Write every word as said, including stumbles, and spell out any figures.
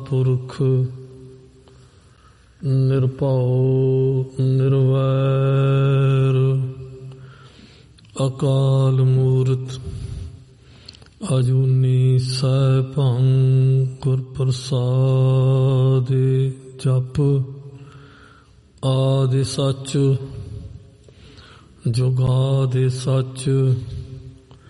पुरख निरभउ निर्वैर अकाल मूरत अजूनी सैभं गुर प्रसाद। जप आदि सच जुगादि सच